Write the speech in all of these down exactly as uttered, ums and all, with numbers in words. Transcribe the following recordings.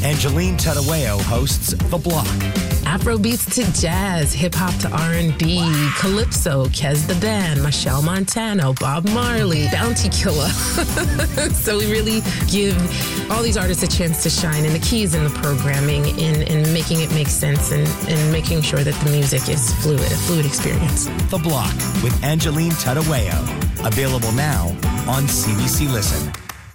Angeline Tadaweo hosts The Block. Afrobeats to jazz, hip-hop to R and B, wow. Calypso, Kez the Band, Michelle Montano, Bob Marley, Bounty Killer. So we really give all these artists a chance to shine, and the key is in the programming, in, in making it make sense, and, and making sure that the music is fluid, a fluid experience. The Block with Angeline Tadaweo. Available now on C B C Listen.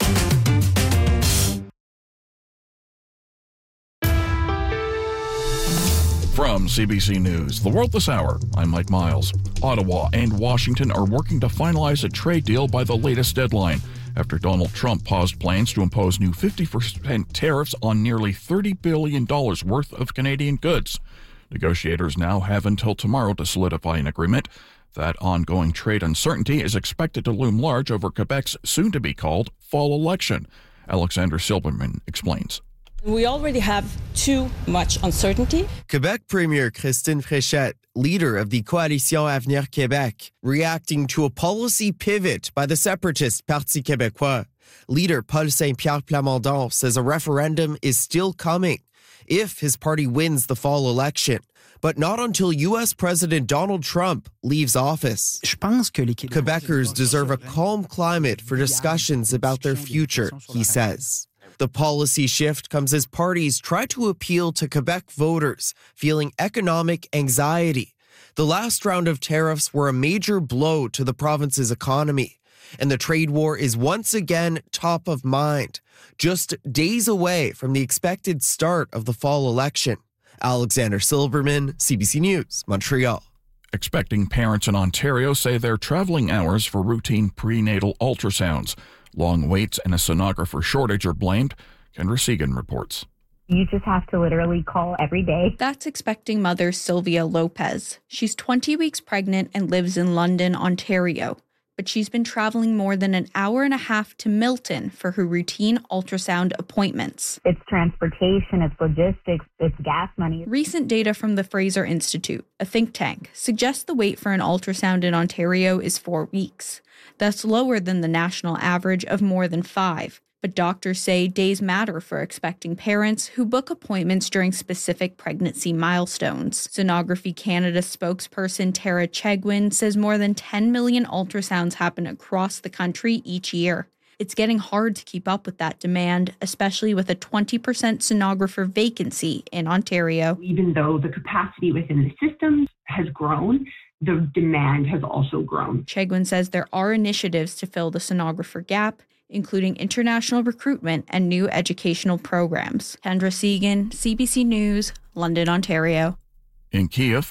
From C B C News, The World This Hour, I'm Mike Miles. Ottawa and Washington are working to finalize a trade deal by the latest deadline after Donald Trump paused plans to impose new fifty percent tariffs on nearly thirty billion dollars worth of Canadian goods. Negotiators now have until tomorrow to solidify an agreement. That ongoing trade uncertainty is expected to loom large over Quebec's soon-to-be-called fall election. Alexander Silberman explains. We already have too much uncertainty. Quebec Premier Christine Fréchette, leader of the Coalition Avenir Québec, reacting to a policy pivot by the separatist Parti Québécois. Leader Paul Saint-Pierre Plamondon says a referendum is still coming if his party wins the fall election, but not until U S President Donald Trump leaves office. Quebecers deserve a calm climate for discussions about their future, he says. The policy shift comes as parties try to appeal to Quebec voters feeling economic anxiety. The last round of tariffs were a major blow to the province's economy, and the trade war is once again top of mind, just days away from the expected start of the fall election. Alexander Silberman, C B C News, Montreal. Expecting parents in Ontario say their traveling hours for routine prenatal ultrasounds. Long waits and a sonographer shortage are blamed. Kendra Segan reports. You just have to literally call every day. That's expecting mother Sylvia Lopez. She's twenty weeks pregnant and lives in London, Ontario. But she's been traveling more than an hour and a half to Milton for her routine ultrasound appointments. It's transportation, it's logistics, it's gas money. Recent data from the Fraser Institute, a think tank, suggests the wait for an ultrasound in Ontario is four weeks. That's lower than the national average of more than five. But doctors say days matter for expecting parents who book appointments during specific pregnancy milestones. Sonography Canada spokesperson Tara Chegwin says more than ten million ultrasounds happen across the country each year. It's getting hard to keep up with that demand, especially with a twenty percent sonographer vacancy in Ontario. Even though the capacity within the system has grown, the demand has also grown. Chegwin says there are initiatives to fill the sonographer gap, including international recruitment and new educational programs. Kendra Segan, C B C News, London, Ontario. In Kyiv,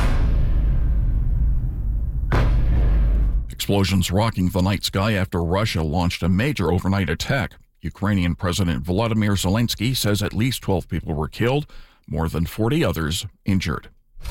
explosions rocking the night sky after Russia launched a major overnight attack. Ukrainian President Volodymyr Zelensky says at least twelve people were killed, more than forty others injured.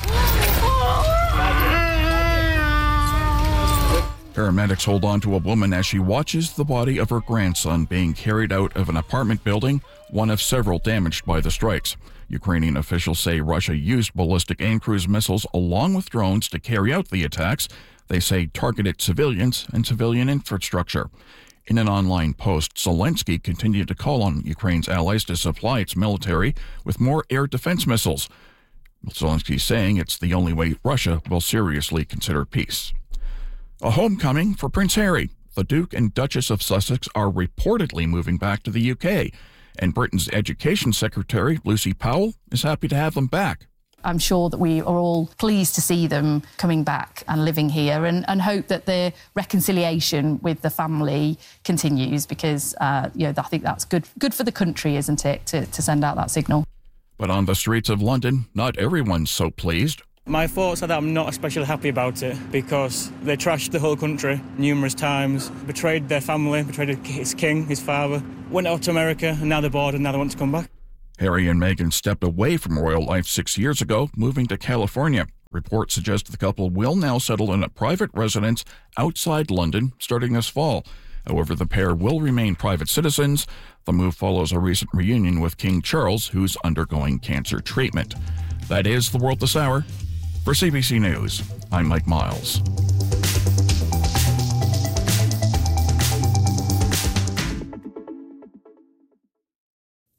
Paramedics hold on to a woman as she watches the body of her grandson being carried out of an apartment building, one of several damaged by the strikes. Ukrainian officials say Russia used ballistic and cruise missiles along with drones to carry out the attacks. They say targeted civilians and civilian infrastructure. In an online post, Zelensky continued to call on Ukraine's allies to supply its military with more air defense missiles. Zelensky saying it's the only way Russia will seriously consider peace. A homecoming for Prince Harry. The Duke and Duchess of Sussex are reportedly moving back to the U K, and Britain's Education Secretary, Lucy Powell, is happy to have them back. I'm sure that we are all pleased to see them coming back and living here, and, and hope that the reconciliation with the family continues, because uh, you know, I think that's good good for the country, isn't it, to, to send out that signal. But on the streets of London, not everyone's so pleased. My thoughts are that I'm not especially happy about it because they trashed the whole country numerous times, betrayed their family, betrayed his king, his father, went out to America, and now they're bored and now they want to come back. Harry and Meghan stepped away from royal life six years ago, moving to California. Reports suggest the couple will now settle in a private residence outside London starting this fall. However, the pair will remain private citizens. The move follows a recent reunion with King Charles, who's undergoing cancer treatment. That is The World This Hour. For C B C News, I'm Mike Miles.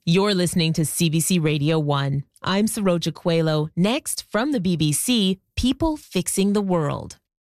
You're listening to C B C Radio one. I'm Saroja Coelho. Next, from the B B C, People Fixing the World.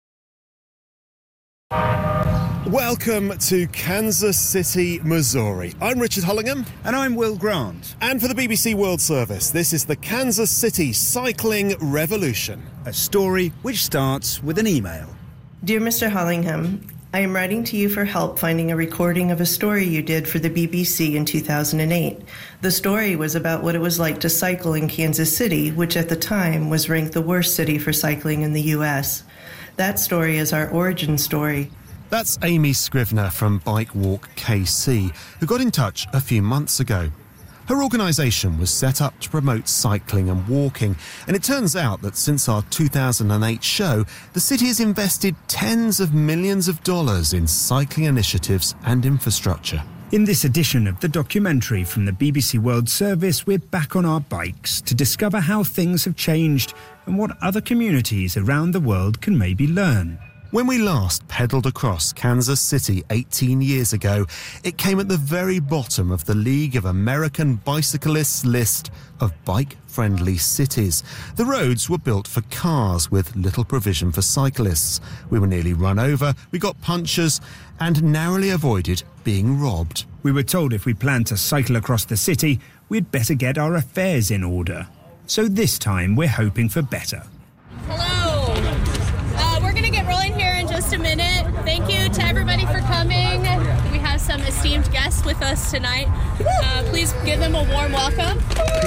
Welcome to Kansas City, Missouri. I'm Richard Hullingham. And I'm Will Grant. And for the B B C World Service, this is the Kansas City Cycling Revolution. A story which starts with an email. Dear Mister Hullingham, I am writing to you for help finding a recording of a story you did for the B B C in two thousand eight. The story was about what it was like to cycle in Kansas City, which at the time was ranked the worst city for cycling in the U S. That story is our origin story. That's Amy Scrivener from Bike Walk K C, who got in touch a few months ago. Her organisation was set up to promote cycling and walking, and it turns out that since our two thousand eight show, the city has invested tens of millions of dollars in cycling initiatives and infrastructure. In this edition of the documentary from the B B C World Service, we're back on our bikes to discover how things have changed and what other communities around the world can maybe learn. When we last pedalled across Kansas City eighteen years ago, it came at the very bottom of the League of American Bicyclists list of bike-friendly cities. The roads were built for cars with little provision for cyclists. We were nearly run over, we got punctures, and narrowly avoided being robbed. We were told if we planned to cycle across the city, we'd better get our affairs in order. So this time we're hoping for better. Hello. Uh, we're going to get rolling here in just a minute. Thank you to everybody for coming. We have some esteemed guests with us tonight. Uh, please give them a warm welcome.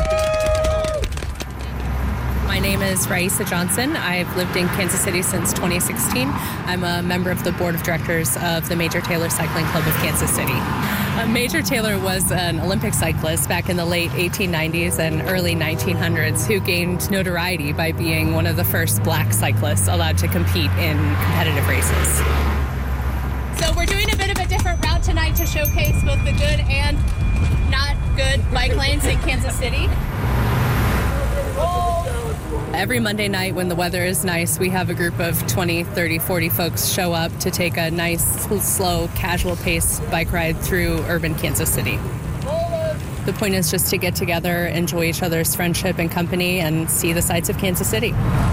My name is Raisa Johnson. I've lived in Kansas City since twenty sixteen. I'm a member of the board of directors of the Major Taylor Cycling Club of Kansas City. Uh, Major Taylor was an Olympic cyclist back in the late eighteen nineties and early nineteen hundreds who gained notoriety by being one of the first black cyclists allowed to compete in competitive races. So we're doing a bit of a different route tonight to showcase both the good and not good bike lanes in Kansas City. Every Monday night when the weather is nice, we have a group of twenty, thirty, forty folks show up to take a nice, slow, casual pace bike ride through urban Kansas City. The point is just to get together, enjoy each other's friendship and company, and see the sights of Kansas City.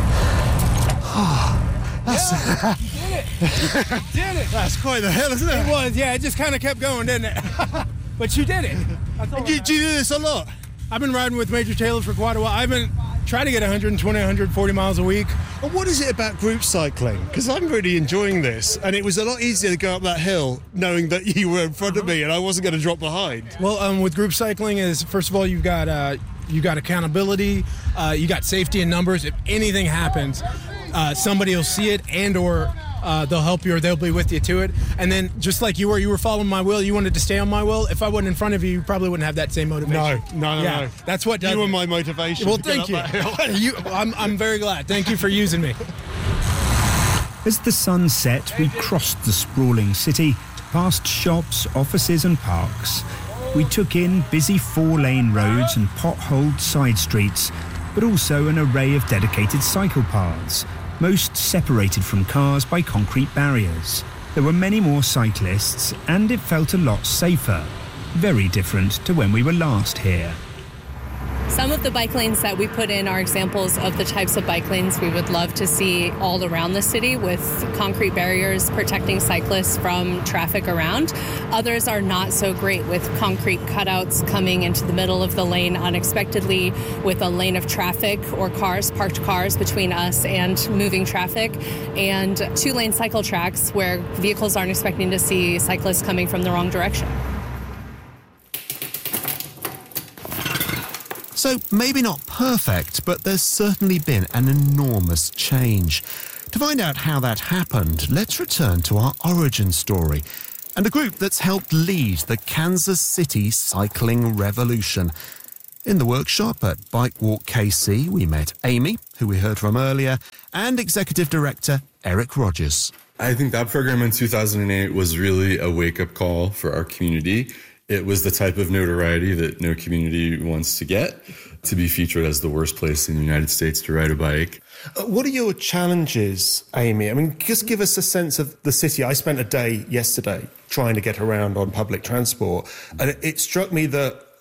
That's, yeah, you did it. You did it. That's quite the hill, isn't it? It was, yeah. It just kind of kept going, didn't it? But you did it. Do you do this a lot? I've been riding with Major Taylor for quite a while. I've been trying to get one twenty, one forty miles a week. Well, what is it about group cycling? Because I'm really enjoying this, and it was a lot easier to go up that hill knowing that you were in front of me and I wasn't going to drop behind. Well, um, with group cycling is, first of all, you've got uh, you got accountability, uh, you got safety in numbers. If anything happens, uh, somebody will see it and or uh, they'll help you or they'll be with you to it. And then just like you were, you were following my will, you wanted to stay on my will. If I wasn't in front of you, you probably wouldn't have that same motivation. No, no, no, yeah, no. That's what does You were it. my motivation. Well, to get thank you. up that hill. you I'm, I'm very glad. Thank you for using me. As the sun set, we crossed the sprawling city, past shops, offices and parks. We took in busy four-lane roads and potholed side streets, but also an array of dedicated cycle paths, most separated from cars by concrete barriers. There were many more cyclists, and it felt a lot safer. Very different to when we were last here. Some of the bike lanes that we put in are examples of the types of bike lanes we would love to see all around the city, with concrete barriers protecting cyclists from traffic around. Others are not so great, with concrete cutouts coming into the middle of the lane unexpectedly, with a lane of traffic or cars, parked cars between us and moving traffic, and two-lane cycle tracks where vehicles aren't expecting to see cyclists coming from the wrong direction. So maybe not perfect, but there's certainly been an enormous change. To find out how that happened, let's return to our origin story and the group that's helped lead the Kansas City cycling revolution. In the workshop at Bike Walk K C, we met Amy, who we heard from earlier, and Executive Director Eric Rogers. I think that program in two thousand eight was really a wake-up call for our community. It was the type of notoriety that no community wants to get, to be featured as the worst place in the United States to ride a bike. Uh, what are your challenges, Amy? I mean, just give us a sense of the city. I spent a day yesterday trying to get around on public transport, and it, it struck me that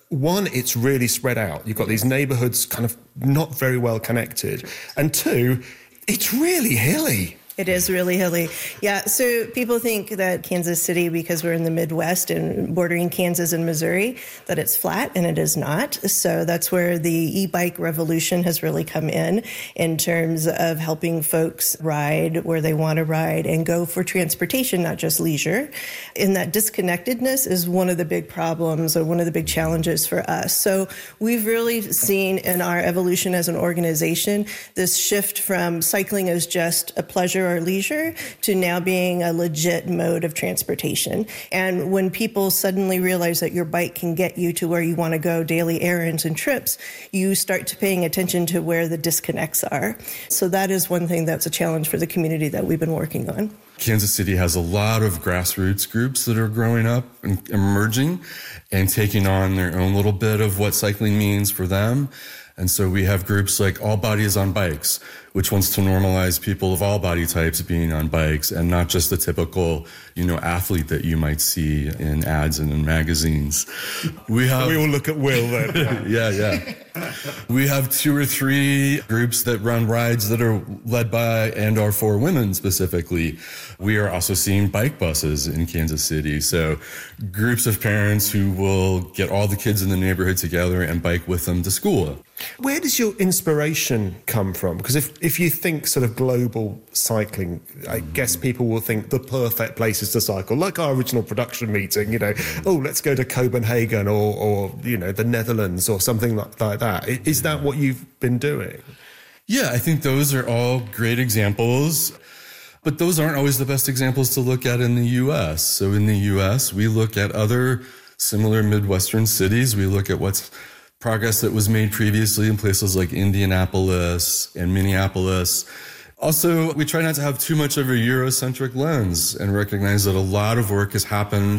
one, it's really spread out. You've got these neighbourhoods kind of not very well connected. And two, it's really hilly. It is really hilly. Yeah, so people think that Kansas City, because we're in the Midwest and bordering Kansas and Missouri, that it's flat, and it is not. So that's where the e-bike revolution has really come in, in terms of helping folks ride where they want to ride and go for transportation, not just leisure. And that disconnectedness is one of the big problems or one of the big challenges for us. So we've really seen in our evolution as an organization this shift from cycling as just a pleasure or leisure to now being a legit mode of transportation. And when people suddenly realize that your bike can get you to where you want to go, daily errands and trips, you start to paying attention to where the disconnects are. So that is one thing that's a challenge for the community that we've been working on. Kansas City has a lot of grassroots groups that are growing up and emerging and taking on their own little bit of what cycling means for them. And so we have groups like All Bodies on Bikes, which wants to normalize people of all body types being on bikes and not just the typical, you know, athlete that you might see in ads and in magazines. We have we will look at Will then. yeah, yeah. We have two or three groups that run rides that are led by and are for women specifically. We are also seeing bike buses in Kansas City. So groups of parents who will get all the kids in the neighborhood together and bike with them to school. Where does your inspiration come from? Because if, if you think sort of global cycling, I guess people will think the perfect places to cycle, like our original production meeting, you know, oh, let's go to Copenhagen or, or you know, the Netherlands or something like, like that. Is that what you've been doing? Yeah, I think those are all great examples. But those aren't always the best examples to look at in the U S. So in the U S, we look at other similar Midwestern cities. We look at what's progress that was made previously in places like Indianapolis and Minneapolis. Also, we try not to have too much of a Eurocentric lens and recognize that a lot of work has happened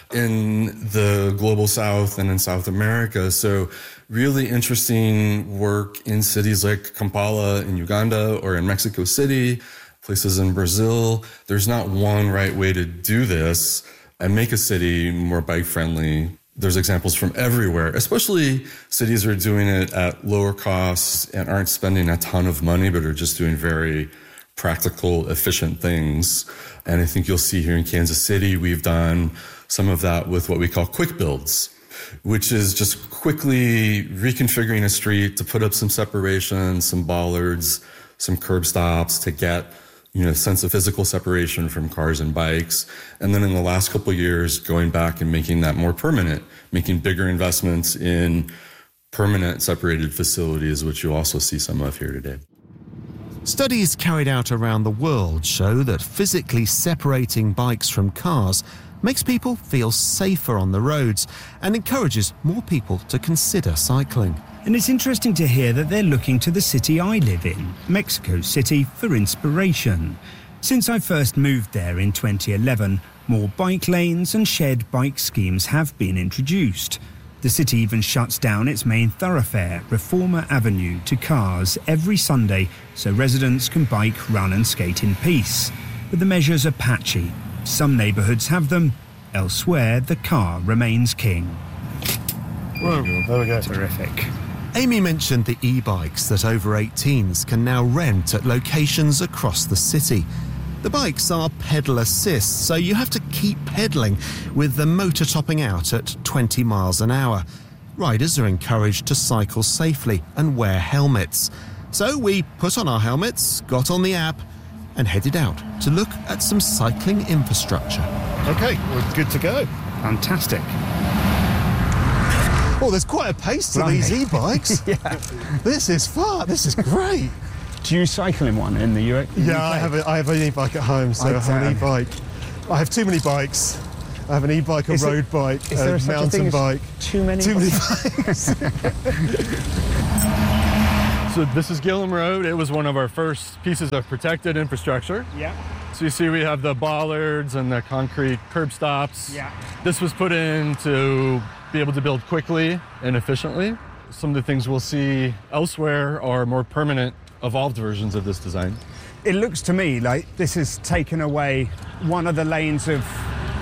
in the global South and in South America. So really interesting work in cities like Kampala in Uganda or in Mexico City, places in Brazil. There's not one right way to do this and make a city more bike-friendly. There's examples from everywhere, especially cities that are doing it at lower costs and aren't spending a ton of money, but are just doing very practical, efficient things. And I think you'll see here in Kansas City, we've done some of that with what we call quick builds, which is just quickly reconfiguring a street to put up some separation, some bollards, some curb stops to get, you know, sense of physical separation from cars and bikes. And then in the last couple of years, going back and making that more permanent, making bigger investments in permanent separated facilities, which you also see some of here today. Studies carried out around the world show that physically separating bikes from cars makes people feel safer on the roads and encourages more people to consider cycling. And it's interesting to hear that they're looking to the city I live in, Mexico City, for inspiration. Since I first moved there in twenty eleven, more bike lanes and shared bike schemes have been introduced. The city even shuts down its main thoroughfare, Reformer Avenue, to cars every Sunday so residents can bike, run and skate in peace. But the measures are patchy. Some neighbourhoods have them, elsewhere the car remains king. Whoa, there we go. Terrific. Amy mentioned the e-bikes that over eighteens can now rent at locations across the city. The bikes are pedal assist, so you have to keep pedalling with the motor topping out at twenty miles an hour. Riders are encouraged to cycle safely and wear helmets. So we put on our helmets, got on the app and headed out to look at some cycling infrastructure. OK, we're good to go. Fantastic. Oh, there's quite a pace to Blimey. these e-bikes. Yeah. This is fun. This is great. Do you cycle in one in the U K? Yeah, I have, a, I have an e-bike at home, so I, I have an e-bike. I have too many bikes. I have an e-bike, a is road it, bike, is a there such mountain a thing bike. As too many Too many bikes. So this is Gillum Road. It was one of our first pieces of protected infrastructure. Yeah. So you see we have the bollards and the concrete curb stops. Yeah. This was put in to be able to build quickly and efficiently. Some of the things we'll see elsewhere are more permanent, evolved versions of this design. It looks to me like this has taken away one of the lanes of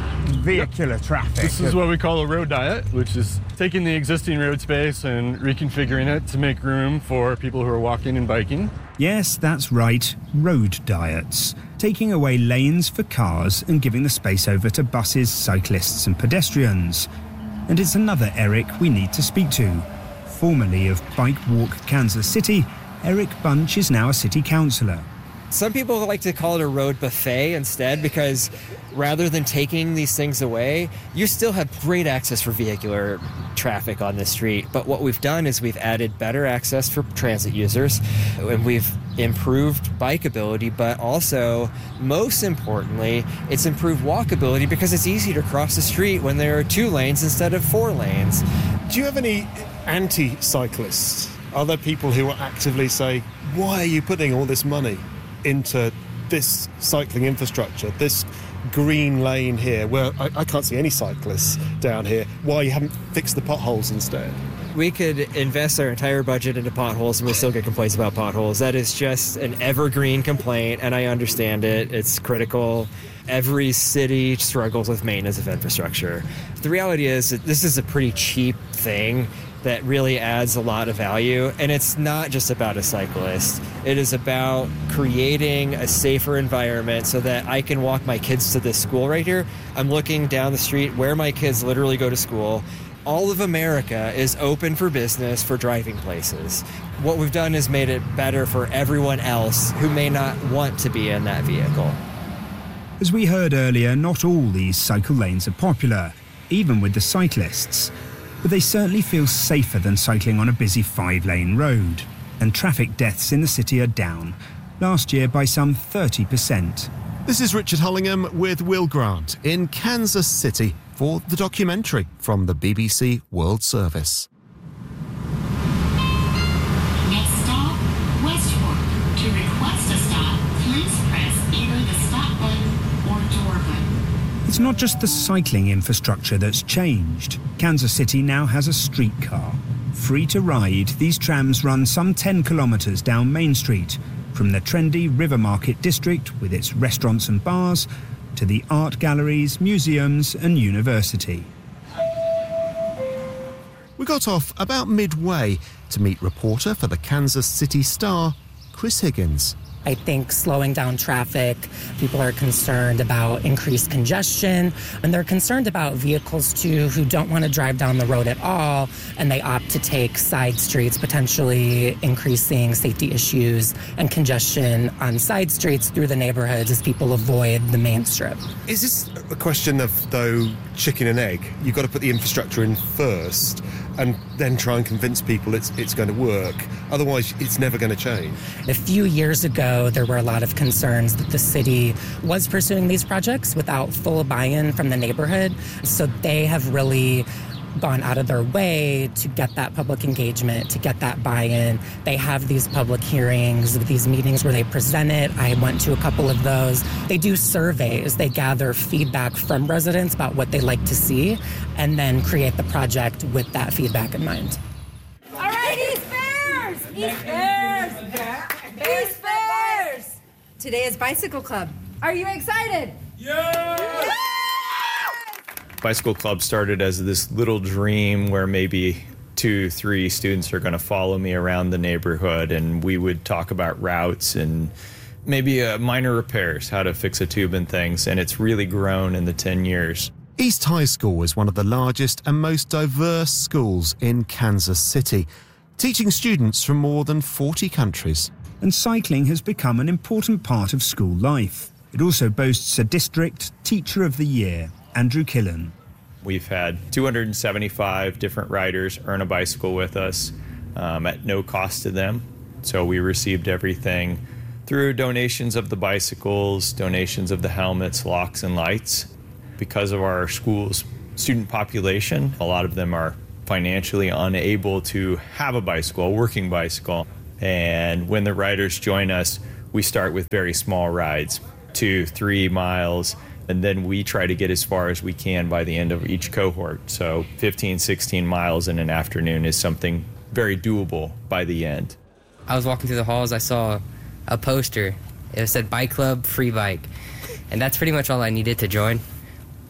vehicular traffic. This is what we call a road diet, which is taking the existing road space and reconfiguring it to make room for people who are walking and biking. Yes, that's right, road diets. Taking away lanes for cars and giving the space over to buses, cyclists and pedestrians. And it's another Eric we need to speak to. Formerly of Bike Walk Kansas City, Eric Bunch is now a city councillor. Some people like to call it a road buffet instead, because rather than taking these things away, you still have great access for vehicular traffic on the street. But what we've done is we've added better access for transit users, and we've improved bikeability, but also, most importantly, it's improved walkability because it's easy to cross the street when there are two lanes instead of four lanes. Do you have any anti-cyclists? Are there people who will actively say, why are you putting all this money into this cycling infrastructure, this green lane here, where I, I can't see any cyclists down here? Why you haven't fixed the potholes instead? We could invest our entire budget into potholes and we still get complaints about potholes. That is just an evergreen complaint, and I understand it. It's critical. Every city struggles with maintenance of infrastructure. The reality is that this is a pretty cheap thing that really adds a lot of value, and it's not just about a cyclist. It is about creating a safer environment so that I can walk my kids to this school right here. I'm looking down the street where my kids literally go to school. All of America is open for business, for driving places. What we've done is made it better for everyone else who may not want to be in that vehicle. As we heard earlier, not all these cycle lanes are popular, even with the cyclists. But they certainly feel safer than cycling on a busy five-lane road. And traffic deaths in the city are down, last year by some thirty percent. This is Richard Hullingham with Will Grant in Kansas City for the documentary from the B B C World Service. Next stop, West Fork. To request a stop, please press either the stop button or door button. It's not just the cycling infrastructure that's changed. Kansas City now has a streetcar. Free to ride, these trams run some ten kilometres down Main Street, from the trendy River Market district with its restaurants and bars, to the art galleries, museums and university. We got off about midway to meet reporter for the Kansas City Star, Chris Higgins. I think slowing down traffic, people are concerned about increased congestion, and they're concerned about vehicles too who don't want to drive down the road at all, and they opt to take side streets, potentially increasing safety issues and congestion on side streets through the neighborhoods as people avoid the main strip. Is this a question of, though, chicken and egg? You've got to put the infrastructure in first and then try and convince people it's it's going to work. Otherwise, it's never going to change. A few years ago, there were a lot of concerns that the city was pursuing these projects without full buy-in from the neighborhood. So they have really gone out of their way to get that public engagement, to get that buy-in. They have these public hearings, these meetings where they present it. I went to a couple of those. They do surveys. They gather feedback from residents about what they like to see and then create the project with that feedback in mind. All right, East Bears! East Bears! East Bears! Today is Bicycle Club. Are you excited? Yeah! Bicycle Club started as this little dream where maybe two, three students are going to follow me around the neighborhood, and we would talk about routes and maybe uh, minor repairs, how to fix a tube and things, and it's really grown in the ten years. East High School is one of the largest and most diverse schools in Kansas City, teaching students from more than forty countries. And cycling has become an important part of school life. It also boasts a district Teacher of the Year, Andrew Killen. We've had two hundred seventy-five different riders earn a bicycle with us um, at no cost to them. So we received everything through donations of the bicycles, donations of the helmets, locks, and lights. Because of our school's student population, a lot of them are financially unable to have a bicycle, a working bicycle. And when the riders join us, we start with very small rides, two, three miles, and then we try to get as far as we can by the end of each cohort. So fifteen, sixteen miles in an afternoon is something very doable by the end. I was walking through the halls, I saw a poster. It said Bike Club, free bike. And that's pretty much all I needed to join.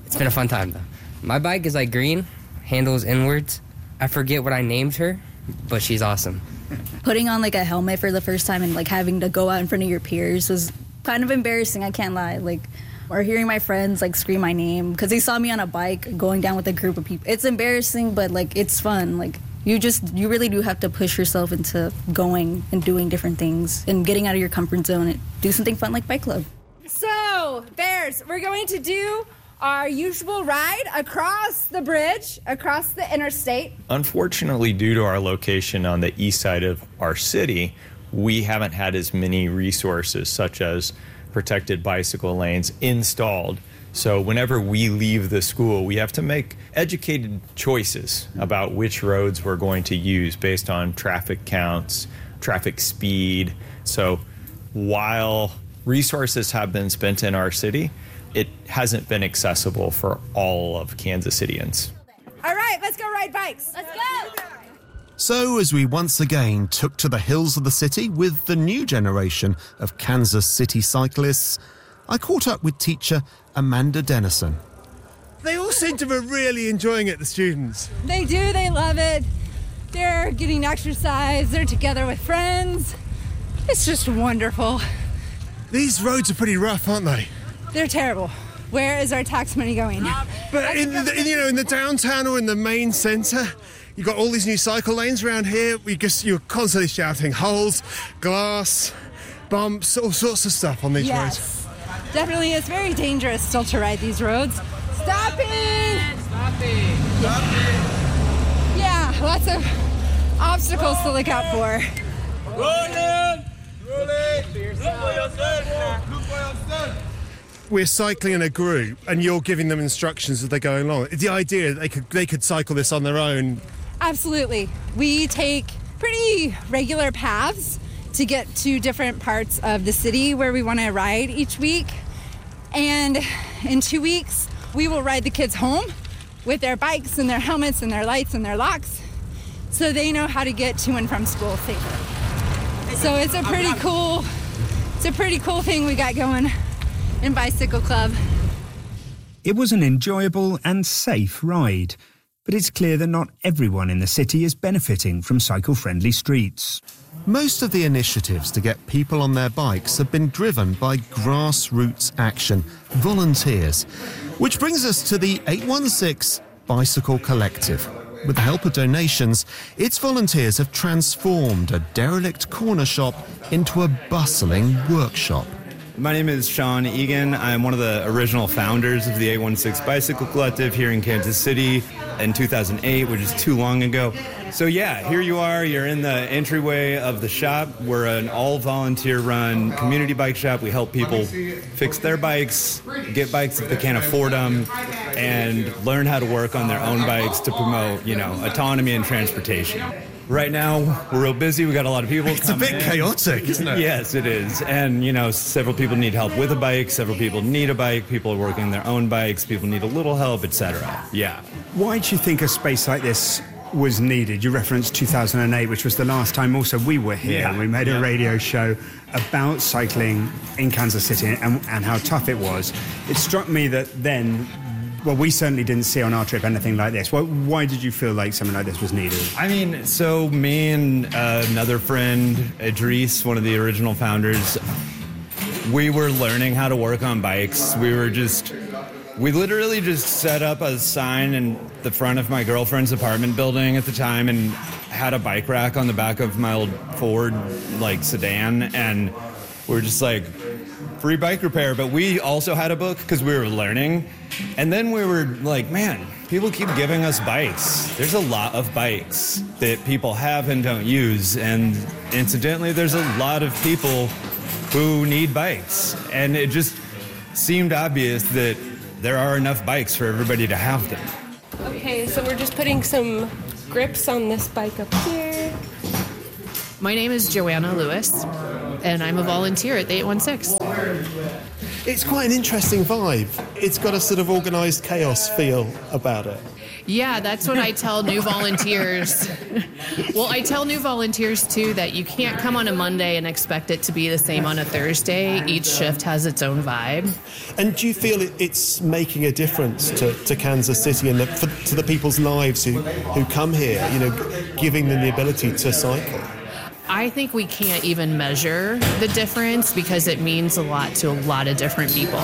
It's been a fun time, though. My bike is like green, handles inwards. I forget what I named her, but she's awesome. Putting on like a helmet for the first time and like having to go out in front of your peers was kind of embarrassing, I can't lie. Like, or hearing my friends like scream my name because they saw me on a bike going down with a group of people. It's embarrassing, but like it's fun. Like you just, you really do have to push yourself into going and doing different things and getting out of your comfort zone and do something fun like bike club. So, Bears, we're going to do our usual ride across the bridge, across the interstate. Unfortunately, due to our location on the east side of our city, we haven't had as many resources such as protected bicycle lanes installed. So whenever we leave the school, we have to make educated choices about which roads we're going to use based on traffic counts, traffic speed. So while resources have been spent in our city, it hasn't been accessible for all of Kansas Cityans. All right, let's go ride bikes. Let's go. So, as we once again took to the hills of the city with the new generation of Kansas City cyclists, I caught up with teacher Amanda Dennison. They all seem to be really enjoying it, the students. They do, they love it. They're getting exercise, they're together with friends. It's just wonderful. These roads are pretty rough, aren't they? They're terrible. Where is our tax money going? But in the, in, you know, in the downtown or in the main centre, you've got all these new cycle lanes around here. We just, you're constantly shouting holes, glass, bumps, all sorts of stuff on these yes. roads. Definitely, it's very dangerous still to ride these roads. Stopping! Stopping! Stopping! Yeah, lots of obstacles to look out for. Rolling! Rolling! Look for yourself! Look for yourself! We're cycling in a group, and you're giving them instructions as they're going along. The idea that they could they could cycle this on their own. Absolutely. We take pretty regular paths to get to different parts of the city where we want to ride each week. And in two weeks, we will ride the kids home with their bikes and their helmets and their lights and their locks, so they know how to get to and from school safer. So it's a pretty cool, it's a pretty cool thing we got going in Bicycle Club. It was an enjoyable and safe ride, but it's clear that not everyone in the city is benefiting from cycle-friendly streets. Most of the initiatives to get people on their bikes have been driven by grassroots action, volunteers, which brings us to the eight one six Bicycle Collective. With the help of donations, its volunteers have transformed a derelict corner shop into a bustling workshop. My name is Sean Egan. I'm one of the original founders of the eight one six Bicycle Collective here in Kansas City in two thousand eight, which is too long ago. So yeah, here you are. You're in the entryway of the shop. We're an all-volunteer run community bike shop. We help people fix their bikes, get bikes if they can't afford them, and learn how to work on their own bikes to promote, you know, autonomy and transportation. Right now, we're real busy. We got a lot of people. It's a bit in. chaotic, isn't it? Yes, it is. And, you know, several people need help with a bike. Several people need a bike. People are working on their own bikes. People need a little help, et cetera. Yeah. Why do you think a space like this was needed? You referenced two thousand eight, which was the last time also we were here. Yeah. We made a yeah. radio show about cycling in Kansas City and, and how tough it was. It struck me that then, well, we certainly didn't see on our trip anything like this. Why, why did you feel like something like this was needed? I mean, so me and uh, another friend, Idris, one of the original founders, we were learning how to work on bikes. We were just, we literally just set up a sign in the front of my girlfriend's apartment building at the time and had a bike rack on the back of my old Ford, like, sedan. And we were just like, free bike repair. But we also had a book because we were learning. And then we were like, man, people keep giving us bikes. There's a lot of bikes that people have and don't use. And incidentally, there's a lot of people who need bikes. And it just seemed obvious that there are enough bikes for everybody to have them. Okay, so we're just putting some grips on this bike up here. My name is Joanna Lewis, and I'm a volunteer at the eight one six. It's quite an interesting vibe. It's got a sort of organised chaos feel about it. Yeah, that's what I tell new volunteers. Well, I tell new volunteers, too, that you can't come on a Monday and expect it to be the same on a Thursday. Each shift has its own vibe. And do you feel it, it's making a difference to, to Kansas City and the, for, to the people's lives who, who come here, you know, giving them the ability to cycle? I think we can't even measure the difference because it means a lot to a lot of different people.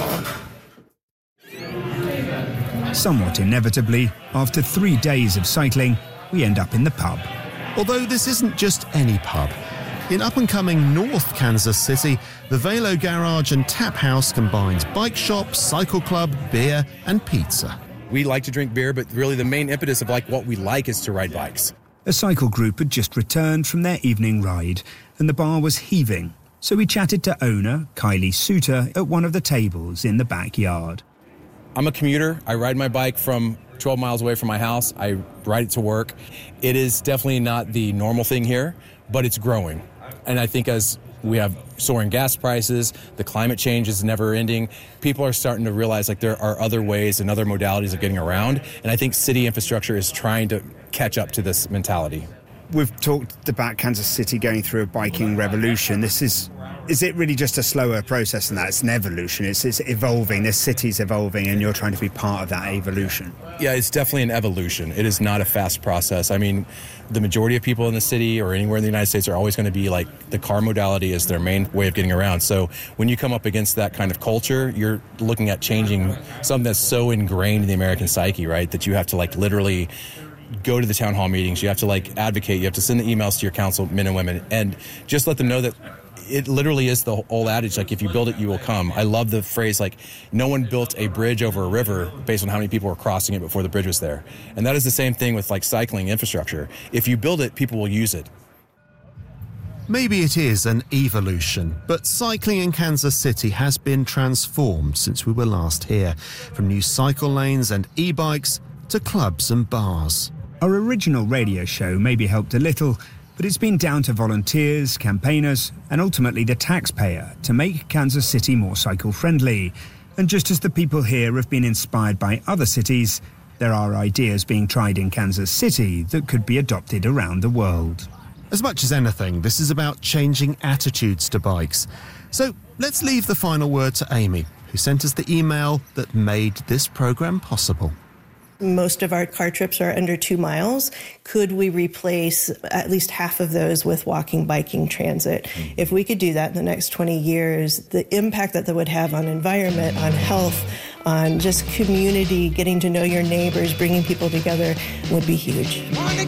Somewhat inevitably, after three days of cycling, we end up in the pub. Although this isn't just any pub. In up-and-coming North Kansas City, the Velo Garage and Tap House combines bike shop, cycle club, beer and pizza. We like to drink beer, but really the main impetus of like what we like is to ride bikes. A cycle group had just returned from their evening ride, and the bar was heaving. So we chatted to owner Kylie Suter at one of the tables in the backyard. I'm a commuter. I ride my bike from twelve miles away from my house. I ride it to work. It is definitely not the normal thing here, but it's growing. And I think as we have soaring gas prices, the climate change is never ending, people are starting to realize like there are other ways and other modalities of getting around. And I think city infrastructure is trying to catch up to this mentality. We've talked about Kansas City going through a biking revolution. This is, is it really just a slower process than that? It's an evolution. It's, it's evolving. This city's evolving, and you're trying to be part of that evolution. Yeah, it's definitely an evolution. It is not a fast process. I mean, the majority of people in the city or anywhere in the United States are always going to be like the car modality is their main way of getting around. So when you come up against that kind of culture, you're looking at changing something that's so ingrained in the American psyche, right? That you have to like literally go to the town hall meetings, you have to like advocate, you have to send the emails to your councilmen and women and just let them know that it literally is the old adage, like if you build it, you will come. I love the phrase like no one built a bridge over a river based on how many people were crossing it before the bridge was there. And that is the same thing with like cycling infrastructure. If you build it, people will use it. Maybe it is an evolution, but cycling in Kansas City has been transformed since we were last here, from new cycle lanes and e-bikes to clubs and bars. Our original radio show maybe helped a little, but it's been down to volunteers, campaigners, and ultimately the taxpayer to make Kansas City more cycle-friendly. And just as the people here have been inspired by other cities, there are ideas being tried in Kansas City that could be adopted around the world. As much as anything, this is about changing attitudes to bikes. So let's leave the final word to Amy, who sent us the email that made this programme possible. Most of our car trips are under two miles. Could we replace at least half of those with walking, biking, transit? Mm-hmm. If we could do that in the next twenty years, the impact that that would have on environment, on health, on just community, getting to know your neighbors, bringing people together would be huge.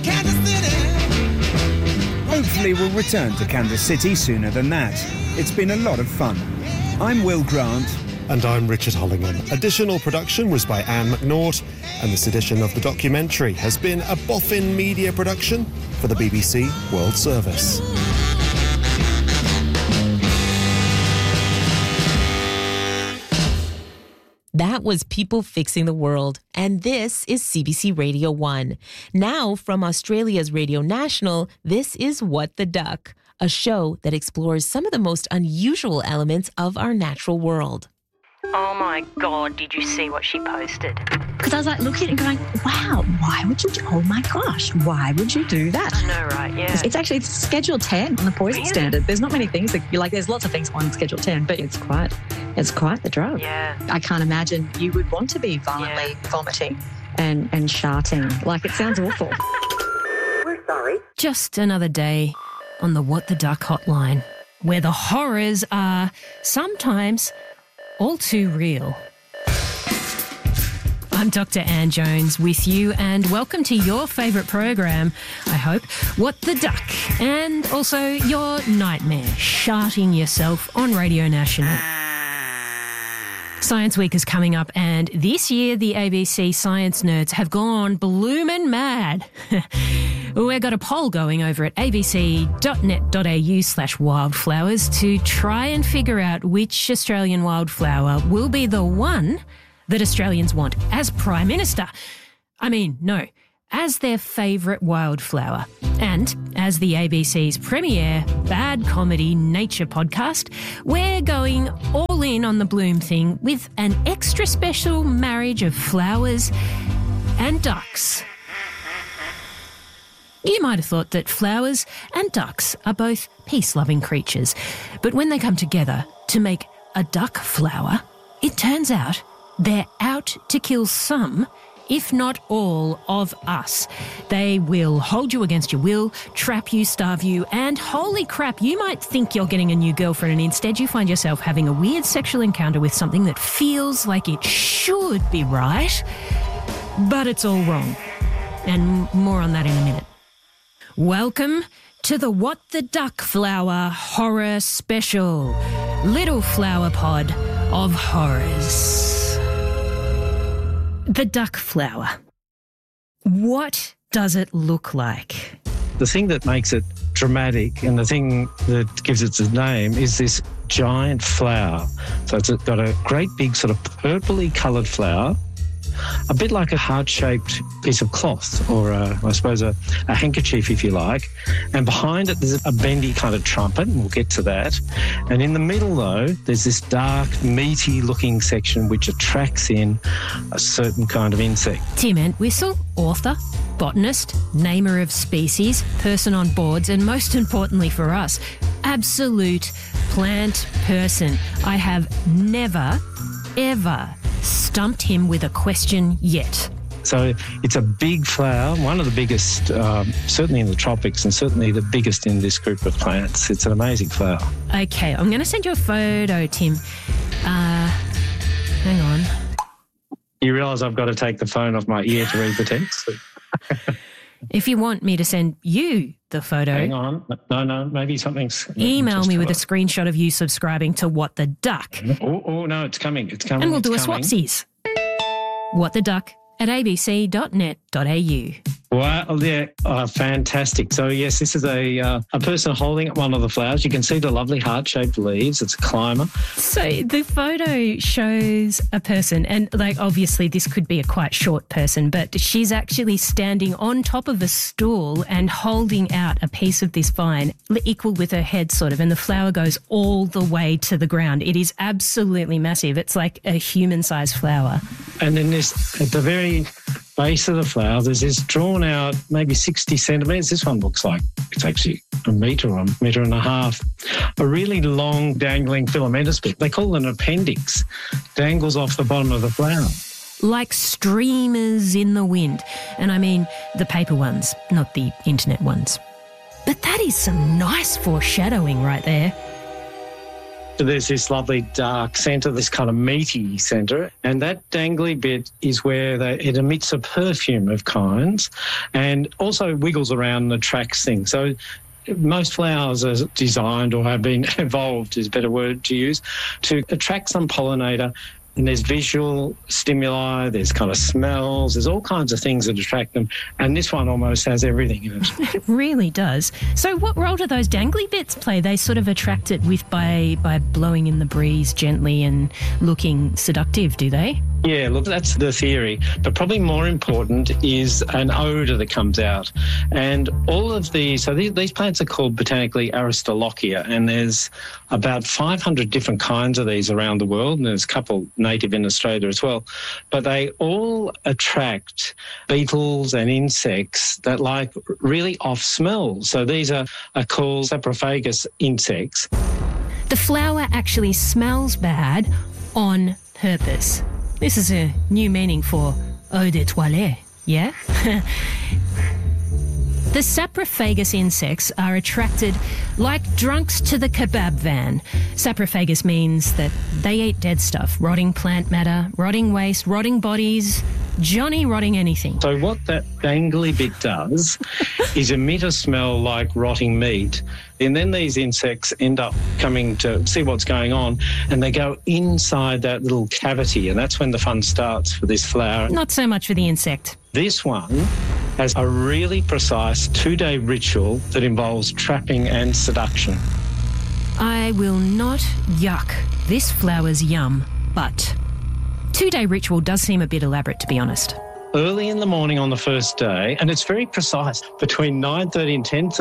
Hopefully we'll return to Kansas City sooner than that. It's been a lot of fun. I'm Will Grant. And I'm Richard Hollingham. Additional production was by Anne McNaught, and this edition of the documentary has been a Boffin Media production for the B B C World Service. That was People Fixing the World, and this is C B C Radio one. Now, from Australia's Radio National, this is What the Duck, a show that explores some of the most unusual elements of our natural world. Oh my God, did you see what she posted? Because I was like looking and going, wow, why would you do, oh my gosh, why would you do that? I know, right, yeah. It's, it's actually it's Schedule ten on the poison Really? standard. There's not many things that you like, there's lots of things on Schedule ten, but it's quite, it's quite the drug. Yeah. I can't imagine you would want to be violently vomiting and, and sharting. Like, it sounds awful. We're sorry. Just another day on the What the Duck hotline, where the horrors are sometimes all too real. I'm Doctor Anne Jones with you, and welcome to your favourite program, I hope, What the Duck, and also your nightmare, sharting yourself on Radio National. Science Week is coming up, and this year the A B C science nerds have gone bloomin' mad. We've got a poll going over at abc.net.au slash wildflowers to try and figure out which Australian wildflower will be the one that Australians want as Prime Minister. I mean, no, as their favourite wildflower. And as the A B C's premier bad comedy nature podcast, we're going all in on the bloom thing with an extra special marriage of flowers and ducks. You might have thought that flowers and ducks are both peace-loving creatures, but when they come together to make a duck flower, it turns out they're out to kill some, if not all, of us. They will hold you against your will, trap you, starve you, and holy crap, you might think you're getting a new girlfriend and instead you find yourself having a weird sexual encounter with something that feels like it should be right, but it's all wrong. And more on that in a minute. Welcome to the What the Duck Flower Horror Special. Little flower pod of horrors. The duck flower. What does it look like? The thing that makes it dramatic and the thing that gives it its name is this giant flower. So it's got a great big sort of purpley coloured flower, a bit like a heart-shaped piece of cloth or, a, I suppose, a, a handkerchief, if you like. And behind it, there's a bendy kind of trumpet, and we'll get to that. And in the middle, though, there's this dark, meaty-looking section which attracts in a certain kind of insect. Tim Entwistle, author, botanist, namer of species, person on boards, and most importantly for us, absolute plant person. I have never, ever stumped him with a question yet. So it's a big flower, one of the biggest, um, certainly in the tropics and certainly the biggest in this group of plants. It's an amazing flower. Okay, I'm going to send you a photo, Tim. Uh, hang on. You realise I've got to take the phone off my ear to read the text? If you want me to send you the photo... Hang on. No, no, maybe something's... Email me with a screenshot of you subscribing to What the Duck. Oh, oh no, it's coming. It's coming. And we'll it's do a coming. swapsies. What the Duck at a b c dot net dot a u. Wow, yeah, oh, fantastic. So, yes, this is a uh, a person holding up one of the flowers. You can see the lovely heart-shaped leaves. It's a climber. So the photo shows a person, and, like, obviously this could be a quite short person, but she's actually standing on top of a stool and holding out a piece of this vine, equal with her head, sort of, and the flower goes all the way to the ground. It is absolutely massive. It's like a human-sized flower. And then this, at the very base of the flower, there's this drawn out maybe sixty centimetres. This one looks like it's actually a metre or a metre and a half. A really long dangling filamentous bit. They call it an appendix. Dangles off the bottom of the flower. Like streamers in the wind. And I mean the paper ones, not the internet ones. But that is some nice foreshadowing right there. There's this lovely dark centre, this kind of meaty centre, and that dangly bit is where they, it emits a perfume of kinds and also wiggles around and attracts things. So most flowers are designed or have been evolved, is a better word to use, to attract some pollinator. And there's visual stimuli, there's kind of smells, there's all kinds of things that attract them. And this one almost has everything in it. It really does. So what role do those dangly bits play? They sort of attract it with by, by blowing in the breeze gently and looking seductive, do they? Yeah, look, that's the theory. But probably more important is an odour that comes out. And all of these, so these, these plants are called botanically Aristolochia, and there's about five hundred different kinds of these around the world, and there's a couple native in Australia as well. But they all attract beetles and insects that like really off smells. So these are, are called saprophagus insects. The flower actually smells bad on purpose. This is a new meaning for eau de toilette, yeah? The saprophagus insects are attracted like drunks to the kebab van. Saprophagus means that they eat dead stuff, rotting plant matter, rotting waste, rotting bodies, Johnny rotting anything. So what that dangly bit does is emit a smell like rotting meat, and then these insects end up coming to see what's going on, and they go inside that little cavity, and that's when the fun starts for this flower. Not so much for the insect. This one has a really precise two-day ritual that involves trapping and seduction. I will not yuck this flower's yum, but two-day ritual does seem a bit elaborate, to be honest. Early in the morning on the first day, and it's very precise, between nine thirty and ten thirty,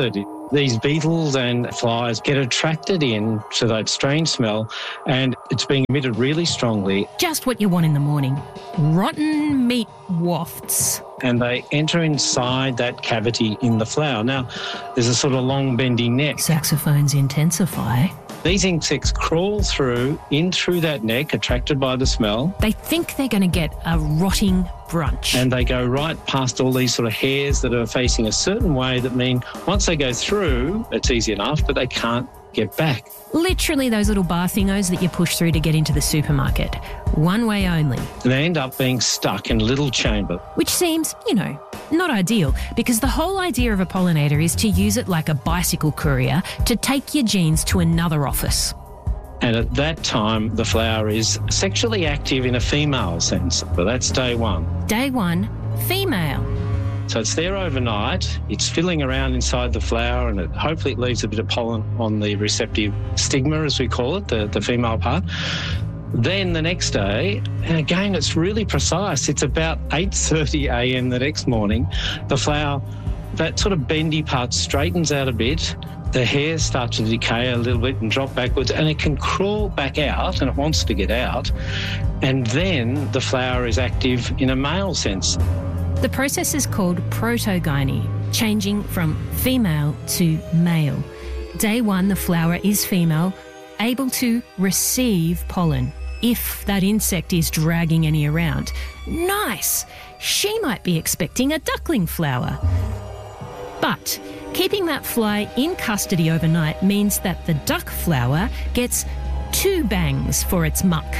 These beetles and flies get attracted in to that strange smell, and it's being emitted really strongly. Just what you want in the morning. Rotten meat wafts. And they enter inside that cavity in the flower. Now, there's a sort of long bendy neck. Saxophones intensify. These insects crawl through, in through that neck, attracted by the smell. They think they're going to get a rotting brunch. And they go right past all these sort of hairs that are facing a certain way that mean once they go through, it's easy enough, but they can't get back. Literally those little bar thingos that you push through to get into the supermarket. One way only. And they end up being stuck in a little chamber. Which seems, you know, not ideal, because the whole idea of a pollinator is to use it like a bicycle courier to take your genes to another office. And at that time, the flower is sexually active in a female sense. But that's day one. Day one, female. So it's there overnight, it's filling around inside the flower, and it, hopefully it leaves a bit of pollen on the receptive stigma, as we call it, the, the female part. Then the next day, and again, it's really precise, it's about eight thirty a m the next morning, the flower, that sort of bendy part straightens out a bit, the hairs start to decay a little bit and drop backwards, and it can crawl back out, and it wants to get out, and then the flower is active in a male sense. The process is called protogyny, changing from female to male. Day one, the flower is female, able to receive pollen if that insect is dragging any around. Nice! She might be expecting a duckling flower. But keeping that fly in custody overnight means that the duck flower gets two bangs for its muck.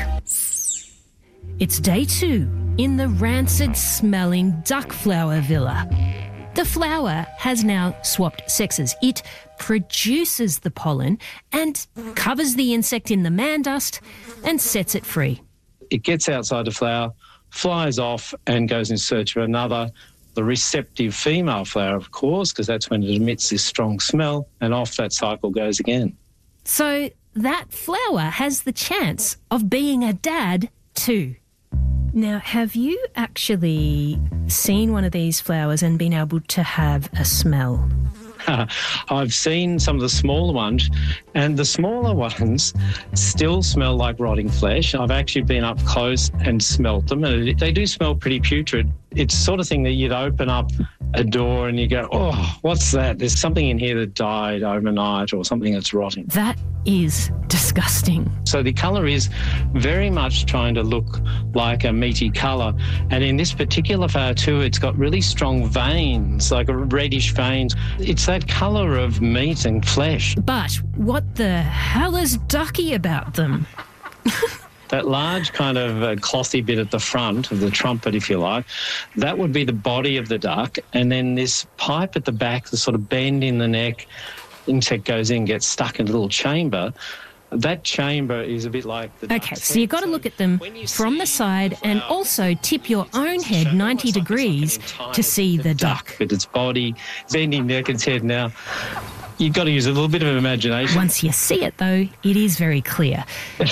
It's day two in the rancid-smelling duck flower villa. The flower has now swapped sexes. It produces the pollen and covers the insect in the man dust and sets it free. It gets outside the flower, flies off and goes in search of another, the receptive female flower, of course, because that's when it emits this strong smell, and off that cycle goes again. So that flower has the chance of being a dad too. Now, have you actually seen one of these flowers and been able to have a smell? I've seen some of the smaller ones, and the smaller ones still smell like rotting flesh. I've actually been up close and smelt them, and they do smell pretty putrid. It's the sort of thing that you'd open up a door and you go, oh, what's that? There's something in here that died overnight or something that's rotting. That is disgusting. So the colour is very much trying to look like a meaty colour. And in this particular flower too, it's got really strong veins, like reddish veins. It's that colour of meat and flesh. But what the hell is ducky about them? That large kind of uh, clothy bit at the front of the trumpet, if you like, that would be the body of the duck. And then this pipe at the back, the sort of bend in the neck, insect goes in, gets stuck in a little chamber. That chamber is a bit like the Okay, so you've got to look at them from the side and also tip your own head ninety degrees to see the duck. With its body, bending neck, its head now. You've got to use a little bit of imagination. Once you see it, though, it is very clear.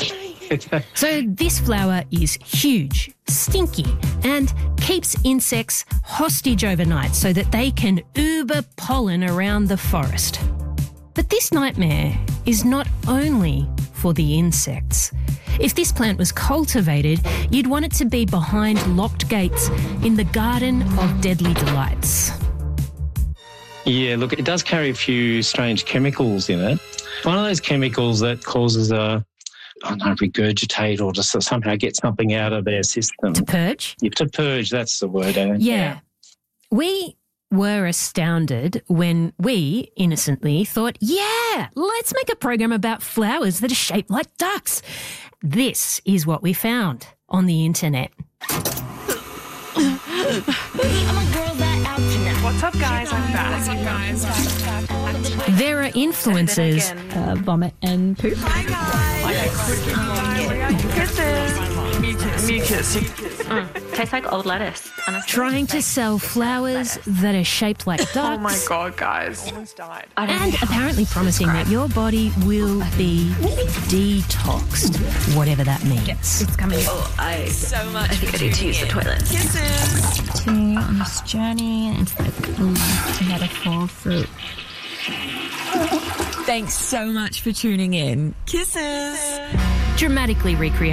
So this flower is huge, stinky, and keeps insects hostage overnight so that they can uber pollen around the forest. But this nightmare is not only for the insects. If this plant was cultivated, you'd want it to be behind locked gates in the Garden of Deadly Delights. Yeah, look, it does carry a few strange chemicals in it. One of those chemicals that causes a I don't know, regurgitate or just somehow get something out of their system. To purge? Yeah, to purge, that's the word. Eh? Yeah. yeah. We were astounded when we innocently thought, yeah, let's make a program about flowers that are shaped like ducks. This is what we found on the internet. What's up, guys? I'm back. What's up, guys? There are influencers. Uh, vomit and poop. Hi, guys. Kisses. Me kiss. Me kiss. Mm, tastes like old lettuce. Honestly. Trying to sell flowers that are shaped like ducks. Oh my god, guys. Almost died. And apparently promising that your body will be detoxed, whatever that means. It's coming. Oh, I so much. I think I need to use the toilet. Kisses. On this journey, it's like a metaphor for Thanks so much for tuning in. Kisses. Dramatically recreate